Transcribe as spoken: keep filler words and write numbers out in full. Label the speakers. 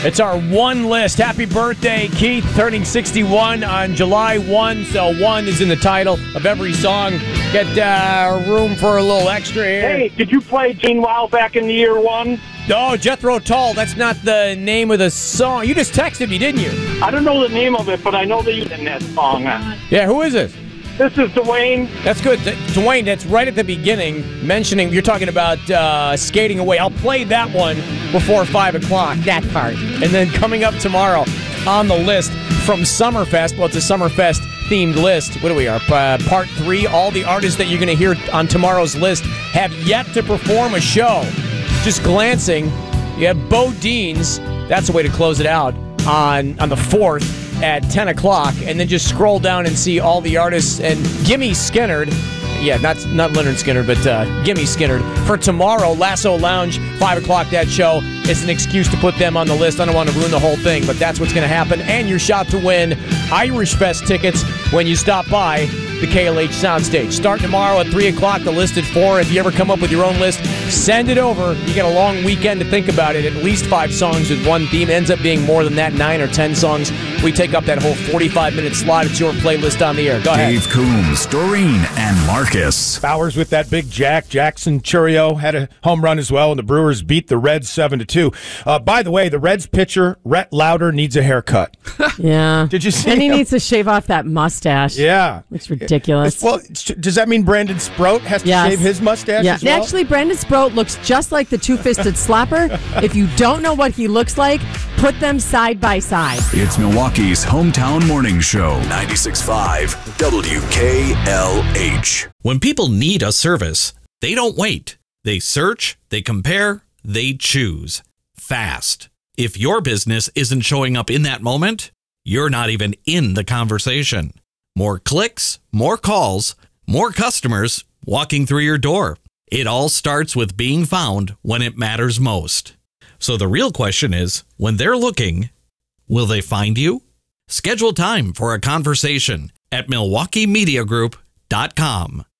Speaker 1: It's our one list. Happy birthday, Keith, turning sixty-one on July first. So one is in the title of every song. Get uh, room for a little extra here.
Speaker 2: Hey, did you play Gene Wild back in the year one?
Speaker 1: No, Jethro Tull. That's not the name of the song. You just texted me, didn't you?
Speaker 2: I don't know the name of it, but I know that you're in that song.
Speaker 1: Yeah, who is this?
Speaker 2: This is Dwayne.
Speaker 1: That's good. Dwayne, that's right at the beginning, mentioning, you're talking about uh, Skating Away. I'll play that one before five o'clock, that part. And then coming up tomorrow on the list from Summerfest, well, it's a Summerfest-themed list. What do we are? Uh, part three, all the artists that you're going to hear on tomorrow's list have yet to perform a show. Just glancing, you have Bo Deans, that's the way to close it out, on, on the fourth. At ten o'clock, and then just scroll down and see all the artists. And Gimme Skinnerd, yeah, not not Leonard Skinner, but uh, Gimme Skinnerd for tomorrow. Lasso Lounge, five o'clock. That show is an excuse to put them on the list. I don't want to ruin the whole thing, but that's what's going to happen. And your shot to win Irish Fest tickets when you stop by the K L H Soundstage. Starting tomorrow at three o'clock, the list at four. If you ever come up with your own list, send it over. You got a long weekend to think about it. At least five songs with one theme. Ends up being more than that, nine or ten songs. We take up that whole forty-five minute slot. It's your playlist on the air. Go ahead.
Speaker 3: Dave Coombs, Doreen, and Marcus.
Speaker 4: Bowers with that big jack. Jackson Churio had a home run as well, and the Brewers beat the Reds seven to two. Uh, by the way, the Reds pitcher, Rhett Lauder, needs a haircut.
Speaker 5: Yeah.
Speaker 4: Did you see
Speaker 5: And he
Speaker 4: him?
Speaker 5: needs to shave off that mustache.
Speaker 4: Yeah.
Speaker 5: It's ridiculous.
Speaker 4: Well, does that mean Brandon Sproat has to
Speaker 5: Yes.
Speaker 4: shave his mustache
Speaker 5: Yeah.
Speaker 4: as well?
Speaker 5: Actually, Brandon Sproat looks just like the two-fisted slapper. If you don't know what he looks like, put them side by side.
Speaker 3: It's Milwaukee's hometown morning show. ninety-six point five W K L H.
Speaker 6: When people need a service, they don't wait. They search, they compare, they choose. Fast. If your business isn't showing up in that moment, you're not even in the conversation. More clicks, more calls, more customers walking through your door. It all starts with being found when it matters most. So the real question is, when they're looking, will they find you? Schedule time for a conversation at milwaukee media group dot com.